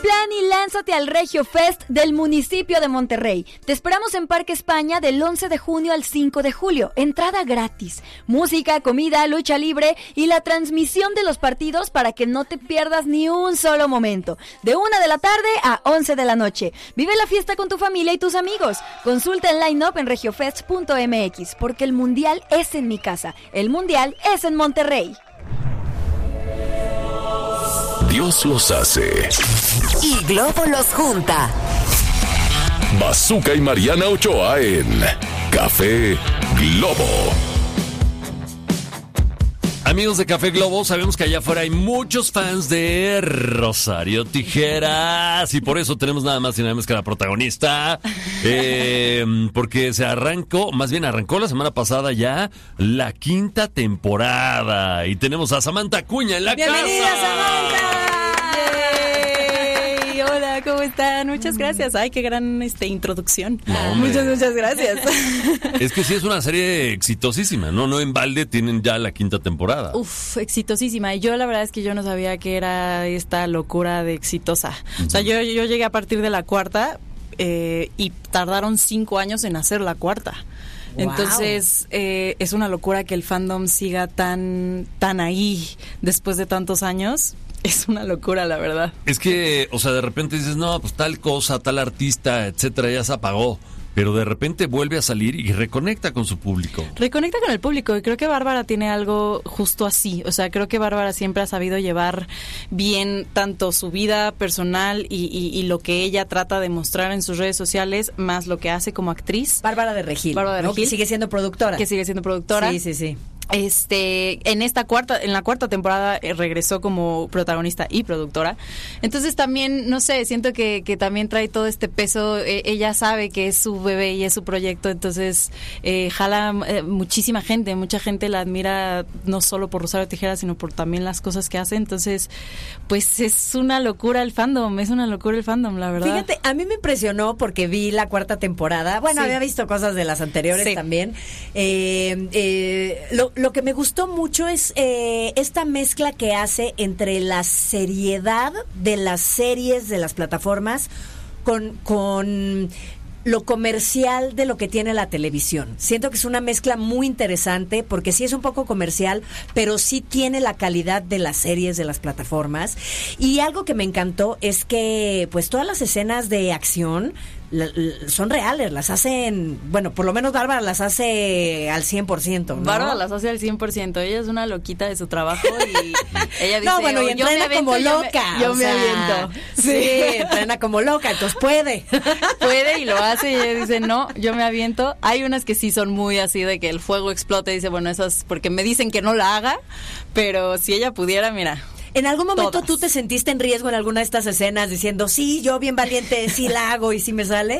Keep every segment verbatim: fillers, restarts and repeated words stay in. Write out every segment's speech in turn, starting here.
plan y lánzate al Regio Fest del municipio de Monterrey. Te esperamos en Parque España del once de junio al cinco de julio. Entrada gratis. Música, comida, lucha libre y la transmisión de los partidos para que no te pierdas ni un solo momento. De una de la tarde a once de la noche. Vive la fiesta con tu familia y tus amigos. Consulta el line-up en regiofest punto m x porque el mundial es en mi casa. El mundial es en Monterrey. Dios los hace y Globo los junta. Bazooka y Mariana Ochoa en Café Globo. Amigos de Café Globo, sabemos que allá afuera hay muchos fans de Rosario Tijeras y por eso tenemos nada más y nada más que la protagonista, eh, porque se arrancó, más bien arrancó la semana pasada ya la quinta temporada y tenemos a Samantha Acuña en la ¡Bienvenida, casa. Samantha! ¡Yay! Hola, ¿cómo están? Muchas gracias. Ay, qué gran este, introducción. No, muchas, muchas gracias. Es que sí es una serie exitosísima, ¿no? No en balde tienen ya la quinta temporada. Uf, exitosísima. Y yo la verdad es que yo no sabía que era esta locura de exitosa. Uh-huh. O sea, yo, yo llegué a partir de la cuarta eh, y tardaron cinco años en hacer la cuarta. Wow. Entonces eh, es una locura que el fandom siga tan, tan ahí después de tantos años. Es una locura, la verdad. Es que, o sea, de repente dices, no, pues tal cosa, tal artista, etcétera, ya se apagó. Pero de repente vuelve a salir y reconecta con su público. Reconecta con el público y creo que Bárbara tiene algo justo así. O sea, creo que Bárbara siempre ha sabido llevar bien tanto su vida personal y, y, y lo que ella trata de mostrar en sus redes sociales, más lo que hace como actriz. Bárbara de Regil. Bárbara de ¿no? Regil. Que sigue siendo productora. Que sigue siendo productora. Sí, sí, sí. Este, en esta cuarta, en la cuarta temporada eh, regresó como protagonista y productora. Entonces también, no sé, siento que, que también trae todo este peso. Eh, ella sabe que es su bebé y es su proyecto, entonces eh, jala eh, muchísima gente, mucha gente la admira no solo por Rosario Tijeras, sino por también las cosas que hace. Entonces, pues es una locura el fandom, es una locura el fandom, la verdad. Fíjate, a mí me impresionó porque vi la cuarta temporada. Bueno, sí. Había visto cosas de las anteriores sí. también. Eh, eh, lo Lo que me gustó mucho es eh, esta mezcla que hace entre la seriedad de las series de las plataformas con, con lo comercial de lo que tiene la televisión. Siento que es una mezcla muy interesante porque sí es un poco comercial, pero sí tiene la calidad de las series de las plataformas. Y algo que me encantó es que pues todas las escenas de acción La, la, son reales, las hacen, bueno, por lo menos Bárbara las hace al cien por ciento, ¿no? Bárbara las hace al cien por ciento, ella es una loquita de su trabajo y ella dice, no, bueno, y entrena aviento, como loca. Yo me, yo me sea, aviento. Sí, sí, entrena como loca, entonces puede. Puede y lo hace y ella dice, no, yo me aviento. Hay unas que sí son muy así de que el fuego explote y dice, bueno, esas porque me dicen que no la haga, pero si ella pudiera, mira... ¿En algún momento Todas. tú te sentiste en riesgo en alguna de estas escenas diciendo, sí, yo bien valiente, sí la hago y sí me sale?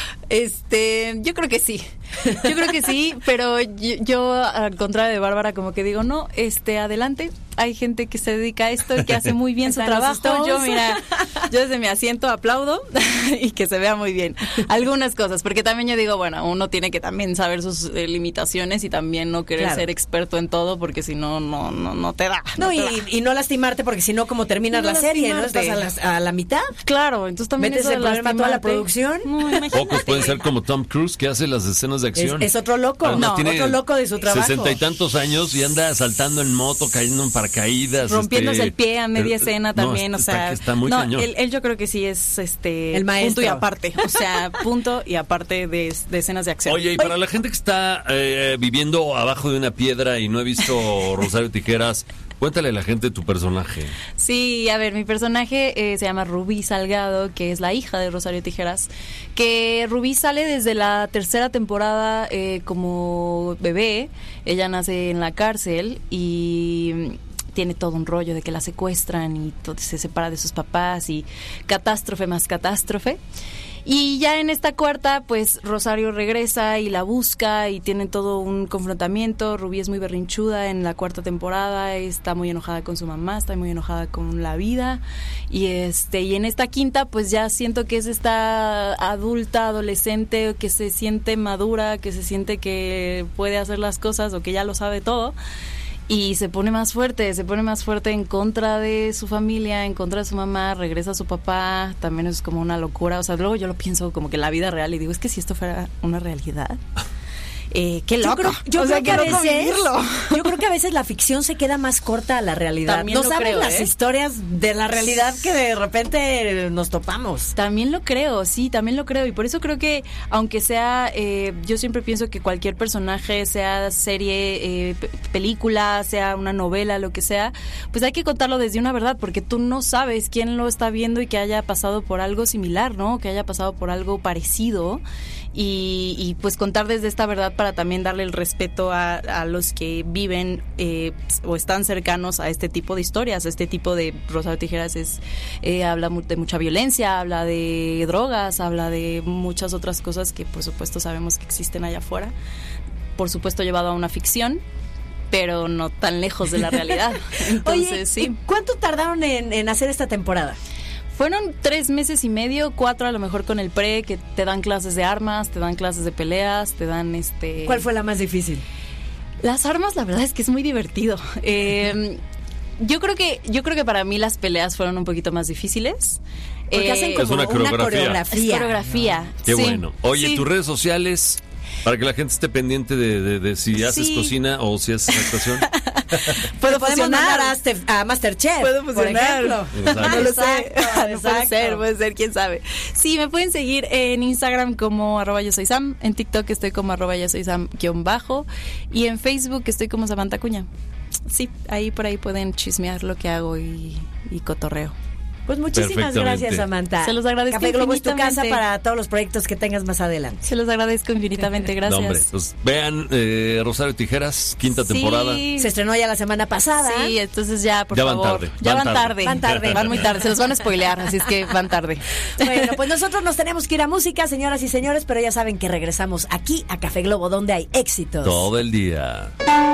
Este, yo creo que sí. Yo creo que sí, pero yo, yo al contrario de Bárbara como que digo, no, este, adelante. Hay gente que se dedica a esto y que hace muy bien su trabajo. Yo, mira, yo desde mi asiento aplaudo y que se vea muy bien. Algunas cosas, porque también yo digo, bueno, uno tiene que también saber sus eh, limitaciones y también no querer claro. ser experto en todo, porque si no, no, no, no te da. No, no y, te da. y no lastimarte, porque si no, como terminas no la serie, ¿no? Estás a la, a la mitad. Claro, entonces también metes eso el problema a toda la producción. No, Pocos pueden ser como Tom Cruise, que hace las escenas de acción. Es, es otro loco, Además, no, tiene otro loco de su trabajo. Sesenta y tantos años y anda saltando en moto, cayendo en paracaídas. Rompiéndose este, el pie a media el, escena también, no, o sea. Está, está muy no, cañón. Él, él yo creo que sí es este el maestro. Punto y aparte, o sea, punto y aparte de, de escenas de acción. Oye, y para la gente que está eh, viviendo abajo de una piedra y no ha visto Rosario Tijeras, cuéntale a la gente tu personaje. Sí, a ver, mi personaje eh, se llama Rubí Salgado, que es la hija de Rosario Tijeras, que Rubí sale desde la tercera temporada eh, como bebé. Ella nace en la cárcel y tiene todo un rollo de que la secuestran y todo, se separa de sus papás y catástrofe más catástrofe. Y ya en esta cuarta, pues Rosario regresa y la busca y tienen todo un confrontamiento. Rubí es muy berrinchuda en la cuarta temporada, está muy enojada con su mamá, está muy enojada con la vida. Y este y en esta quinta, pues ya siento que es esta adulta, adolescente, que se siente madura, que se siente que puede hacer las cosas o que ya lo sabe todo. y se pone más fuerte, se pone más fuerte en contra de su familia, en contra de su mamá, regresa a su papá, también es como una locura, o sea, luego yo lo pienso como que la vida real y digo, es que si esto fuera una realidad... Eh, qué loco. Yo creo, yo o creo sea, que a loco veces, vivirlo. yo creo que a veces la ficción se queda más corta a la realidad. También no lo saben creo, las ¿eh? historias de la realidad que de repente nos topamos. También lo creo, sí, también lo creo. Y por eso creo que, aunque sea, eh, yo siempre pienso que cualquier personaje, sea serie, eh, p- película, sea una novela, lo que sea, pues hay que contarlo desde una verdad, porque tú no sabes quién lo está viendo y que haya pasado por algo similar, ¿no? Que haya pasado por algo parecido. Y, y pues contar desde esta verdad para también darle el respeto a, a los que viven eh, o están cercanos a este tipo de historias, a este tipo de Rosario Tijeras es eh, habla mu- de mucha violencia, habla de drogas, habla de muchas otras cosas que por supuesto sabemos que existen allá afuera, por supuesto llevado a una ficción, pero no tan lejos de la realidad. Entonces, Oye, sí. ¿y cuánto tardaron en, en hacer esta temporada? Fueron tres meses y medio, cuatro a lo mejor con el pre, que te dan clases de armas, te dan clases de peleas, te dan este... ¿Cuál fue la más difícil? Las armas, la verdad es que es muy divertido. Eh, yo creo que yo creo que para mí las peleas fueron un poquito más difíciles. Porque Eh, hacen como Es una una coreografía. coreografía. Es coreografía. Qué sí, bueno. Oye, sí. tus redes sociales, para que la gente esté pendiente de, de, de si haces Sí. cocina o si haces actuación. Puedo Podemos fusionar. mandar a, Stef- a Masterchef, Puedo por fusionar. ejemplo. Exacto. No lo sé. Exacto, No puede exacto. ser, puede ser, quién sabe. Sí, me pueden seguir en Instagram como arroba yo soy Sam, en TikTok estoy como arroba yo soy Sam guión bajo y en Facebook estoy como Samantha Cuña. Sí, ahí por ahí pueden chismear lo que hago y, y cotorreo. Pues muchísimas Perfectamente. gracias, Samantha. Se los agradezco Café Globo es tu casa infinitamente. para todos los proyectos que tengas más adelante. Se los agradezco infinitamente, gracias. No, hombre, pues vean eh, Rosario Tijeras, quinta Sí. temporada. Se estrenó ya la semana pasada. Sí, entonces ya, por Ya van favor. tarde, Ya van van tarde. tarde. Van tarde. Van muy tarde. Se los van a spoilear, así es que van tarde. Bueno, pues nosotros nos tenemos que ir a música, señoras y señores, pero ya saben que regresamos aquí a Café Globo, donde hay éxitos. Todo el día.